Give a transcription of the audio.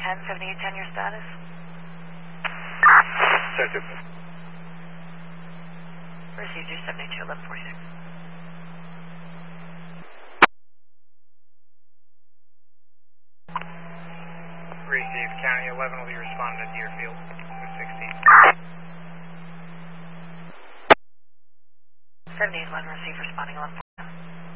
7810, your status? Second. Received your 721146. Received. County 11 will be responding to Deerfield. 16. 7811, received, responding 1146.